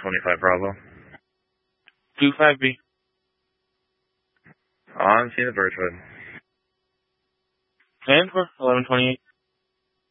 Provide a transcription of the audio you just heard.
25 Bravo. 25B. On scene of Birchwood. And for 1128.